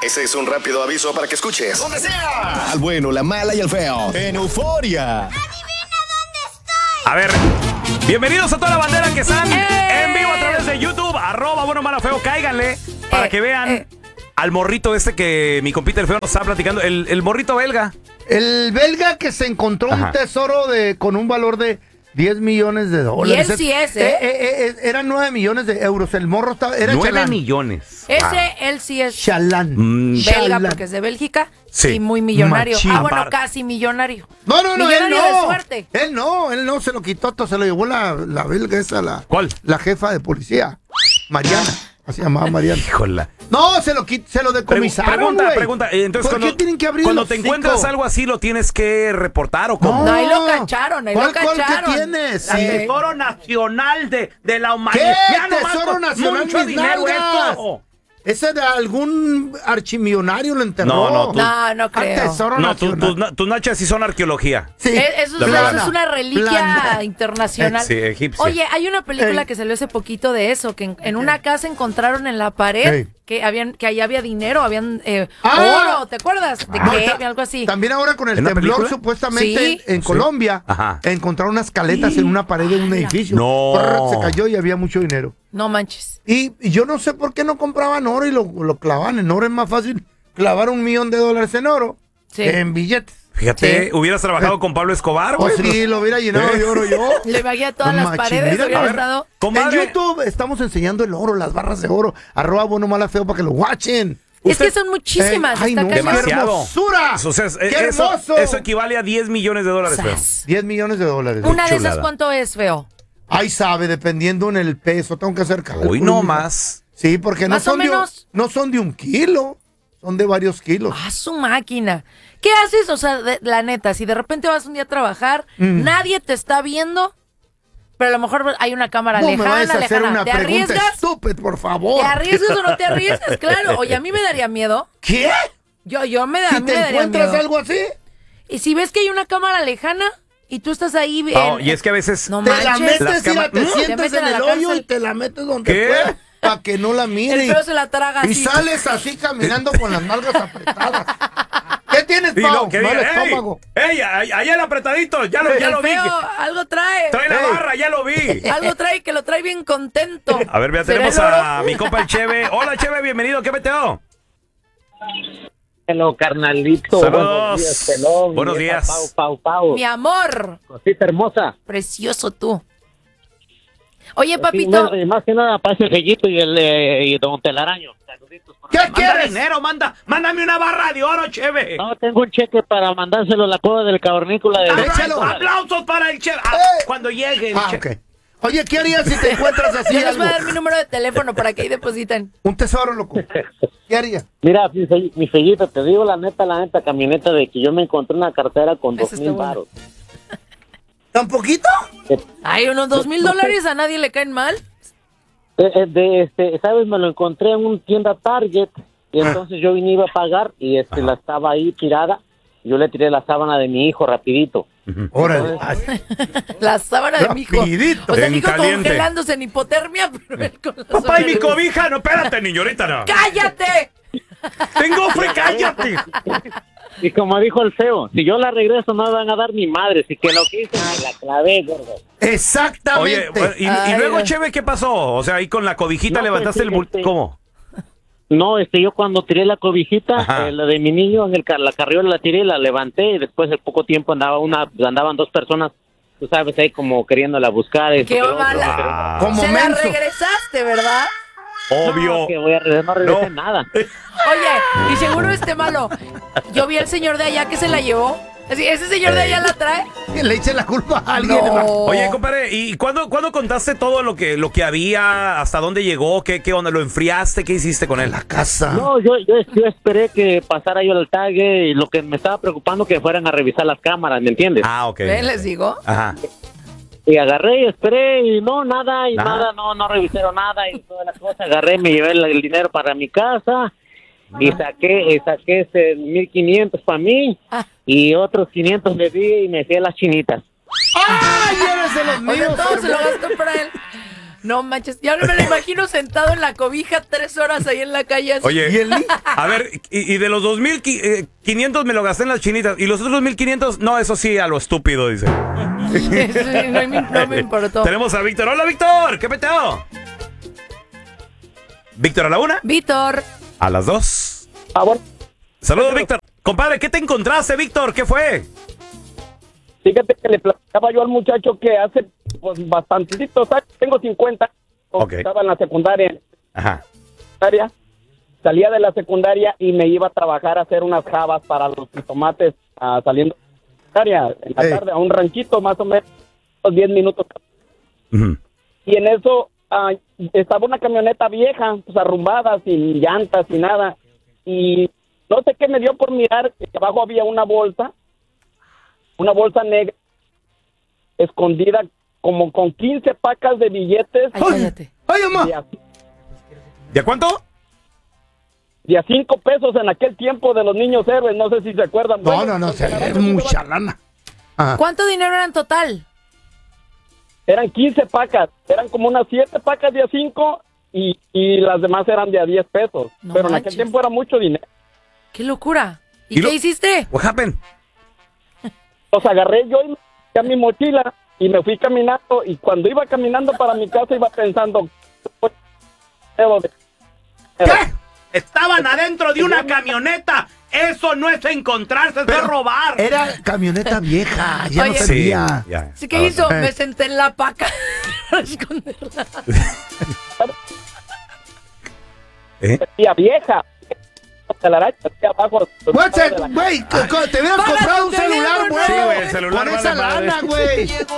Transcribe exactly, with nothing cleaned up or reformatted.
Ese es un rápido aviso para que escuches. ¡Donde sea! Al bueno, la mala y el feo. En Euforia. ¡Adivina dónde estoy! A ver, bienvenidos a toda la bandera que están ¡Eh! en vivo a través de YouTube, arroba bueno, mala, feo, cáiganle para Eh, que vean eh. al morrito este que mi compita el feo nos está platicando, el, el morrito belga. El belga que se encontró Ajá. un tesoro de con un valor de diez millones de dólares. Y él sí es, ¿eh? Eh, eh, eh, eran nueve millones de euros. El morro estaba, era nueve chalán. millones. Ese, Wow. él sí es Chalán. Mm. belga Chalán. porque es de Bélgica Sí. y muy millonario. Machín. Ah, bueno, Aparte. casi millonario. No, no, no, él Millonario no. de suerte. Él no, él no se lo quitó, todo se lo llevó la, la belga esa, la. ¿Cuál? La jefa de policía. Mariana. Así llamaba Mariana. Híjola. No, se lo quit, se lo Pregu- decomisaron, pregunta, güey. pregunta. eh, Entonces, ¿Por cuando, qué tienen que abrir cuando los te cinco? encuentras algo así, lo tienes que reportar o cómo? No, ahí lo cacharon, ahí lo ¿Cuál, cuál que cacharon. tienes? La Sí. de- Tesoro Nacional de, de la Humanidad. ¿Qué? Ya nomás Tesoro con Nacional, mucho mis dinero nalgas. esto. Ese de algún archimillonario lo enterró. No, no, tú- No, no Al creo. tesoro No, tu- nacional. tus na- tus nachas sí son arqueología. Sí. Eh, Eso, La es, verdad. eso es una reliquia Plana. internacional. Sí, egipcia. Oye, hay una película Ey. que salió hace poquito de eso, que en, en una casa encontraron en la pared Ey. que habían que ahí había dinero, habían eh, Ah. oro, ¿te acuerdas? De Ah. qué, Ta- algo así. También ahora con el ¿En una temblor, película? supuestamente Sí. en Sí. Colombia, Ajá. encontraron unas caletas en una pared de un edificio. No. Prr, Se cayó y había mucho dinero. No manches. Y, y yo no sé por qué no compraban oro y lo, lo clavaban en oro. Es más fácil clavar un millón de dólares en oro Sí. que en billetes. Fíjate, Sí. hubieras trabajado con Pablo Escobar, O güey. si lo hubiera llenado ¿Eh? de oro yo. Le vagué todas las Machín, paredes, mira, hubiera a ver, estado. Comadre, En YouTube estamos enseñando el oro, las barras de oro. Arroba bueno, mala, feo para que lo watchen. Es usted- que son muchísimas. Eh, ay, está no, cañón. qué demasiado. hermosura. O sea, es- ¡Qué eso, hermoso! eso equivale a diez millones de dólares, feo. Sas. diez millones de dólares. Una de esas, chulada. ¿cuánto es, feo? Ahí sabe, dependiendo en el peso, tengo que hacer cálculo. Hoy no mija. más. Sí, porque no Más o son, de, un- menos. no son de un kilo, son de varios kilos. Ah, su máquina. ¿Qué haces? O sea, de- la neta, si de repente vas un día a trabajar, Mm. nadie te está viendo, pero a lo mejor hay una cámara no me lejana, vayas a hacer lejana. una ¿Te pregunta arriesgas? estúpida, por favor. ¿Te arriesgas o no te arriesgas? Claro. Oye, a mí me daría miedo. ¿Qué? Yo, yo me, da, a Si mí me te daría encuentras miedo. algo así, Y si ves que hay una cámara lejana y tú estás ahí... Oh, en- y es que a veces... No te la manches. Las metes y la cama- te ¿Mm? Te sientes meten en a el la hoyo cárcel. y te la metes donde ¿Qué? puedas, para que no la El mire. feo se la traga Y así. sales así caminando con las nalgas apretadas. ¿Qué tienes, Y Pau? lo que Mal diga, ¡ey! estómago. ¡Ey! ahí- Allá el apretadito, ya lo, ya El lo vi. feo algo trae. Trae la Ey. barra, ya lo vi. Algo trae que lo trae bien contento. A ver, vea, ¿Será tenemos el oro? a mi compa el Cheve. Hola, Cheve, bienvenido. ¿Qué meteo? Hello, carnalito. Saludos. Buenos días, pelón. Buenos Vieja días. Pau, Pau, Pau. Mi amor. Cosita hermosa. Precioso tú. Oye, Sí, papito. bueno, y más que nada para ese Fellito y el eh, y Don Telaraño. Saluditos. por ¿Qué favor. Manda quieres? dinero, manda. Mándame una barra de oro, Cheve. No, tengo un cheque para mandárselo a la cueva del cavernícola de... Échalo. Aplausos para el Cheve. Ah, ¡Eh! cuando llegue el Ah, Cheve. ok. Oye, ¿qué harías si te encuentras así Yo les voy a algo? dar mi número de teléfono para que ahí depositen. Un tesoro, loco. ¿Qué harías? Mira, mi, Fe- mi Fellito, te digo la neta, la neta, camioneta de que yo me encontré una cartera con Eso dos está mil bueno. baros. ¿Tan poquito? Ay, unos dos mil dólares a nadie le caen mal. Eh, eh, de, este, ¿sabes? Me lo encontré en una tienda Target y entonces yo vine iba a pagar y este la estaba ahí tirada. Yo le tiré la sábana de mi hijo rapidito. Órale. Ay, La sábana de mi hijo. Rapidito. O sea, En mi hijo caliente. congelándose en hipotermia, pero él con la Papá, sábana y mi de- cobija. No, espérate, niño, ahorita no. ¡Cállate! Tengo frío, cállate. Y como dijo el feo, si yo la regreso no me van a dar ni madre, si que lo que hice me la clavé, gordo. Exactamente. Oye, bueno, y, y Ay, luego, ay. Cheve, ¿qué pasó? O sea, ahí con la cobijita No, levantaste pues, el bul... este- ¿Cómo? No, este, yo cuando tiré la cobijita, Ajá. eh, la de mi niño, en el ca- la carriola la tiré, la levanté y después de poco tiempo andaba una, andaban dos personas, tú sabes, ahí como queriéndola buscar. esto, ¡Qué que lo otro, mala! Ah, Como Se la menso. regresaste, ¿verdad? obvio. No, que voy a regresar, no regresé No. nada. Oye, y seguro este malo. Yo vi al señor de allá que se la llevó. Así, ¿ese señor de allá la trae? Que le eche la culpa a alguien. No. Oye, compadre, ¿y cuándo, cuándo contaste todo lo que, lo que había? ¿Hasta dónde llegó? ¿Qué, qué onda? ¿Lo enfriaste? ¿Qué hiciste con él? La casa. No, yo, yo, yo esperé que pasara yo el tag y lo que me estaba preocupando que fueran a revisar las cámaras, ¿me entiendes? Ah, ok. ¿Ven? Les digo. Ajá. Y agarré y esperé y no, nada, y Nada. nada, no, no revisaron nada y toda la cosa. Agarré, me llevé el, el dinero para mi casa y saqué, y saqué ese mil quinientos para mí Ah. y otros quinientos le di y me fui a las chinitas. ¡Ay, eres de los Oye, míos! todo se lo hermano! gastó para él. No manches, ya no me lo imagino sentado en la cobija tres horas ahí en la calle. así. Oye, ¿Y el niño? a A ver, y, y de los dos mil quinientos me lo gasté en las chinitas. Y los otros mil quinientos, no, eso sí, a lo estúpido, dice. Sí, no, me, no me importó. Tenemos a Víctor. Hola, Víctor. ¿Qué peteo? Víctor a la una. Víctor. A las dos. Ah, bueno. Saludos, Víctor. Compadre, ¿qué te encontraste, Víctor? ¿Qué fue? Fíjate que le platicaba yo al muchacho que hace pues bastantito, ¿sabes? Tengo cincuenta. Ok. Estaba en la secundaria. Ajá. secundaria, salía de la secundaria y me iba a trabajar a hacer unas jabas para los jitomates uh, saliendo de la secundaria en la Hey. tarde a un ranchito más o menos diez minutos. Uh-huh. Y en eso uh, estaba una camioneta vieja, pues arrumbada, sin llantas, sin nada. Y no sé qué me dio por mirar, que abajo había una bolsa, una bolsa negra, escondida como con quince pacas de billetes. Ay, cállate. ¡Ay, mamá! De a, ¿De cuánto? de a cinco pesos en aquel tiempo de los niños héroes, no sé si se acuerdan. No, Bueno, no, no, pues, es mucha lana. Ajá. ¿Cuánto dinero era en total? Eran quince pacas, eran como unas siete pacas de a cinco y, y las demás eran de a diez pesos. No Pero en manches. aquel tiempo era mucho dinero. ¡Qué locura! ¿Y, ¿Y qué lo- hiciste? What happened? Los agarré yo y me metí a mi mochila y me fui caminando. Y cuando iba caminando para mi casa iba pensando... ¿Qué? Estaban adentro de una camioneta. Eso no es encontrarse, eso es robar. Era camioneta vieja, ya Oye. no servía. ya. ¿Sí, ¿Qué hizo? Eh. Me senté en la paca para esconderla. ¿Eh? Tía vieja. Telaraña, aquí abajo. Güey, se- güey, te te hubieras Paga comprado tu un celular, teléfono. güey. Sí, güey, el celular Con vale esa madre. lana, güey.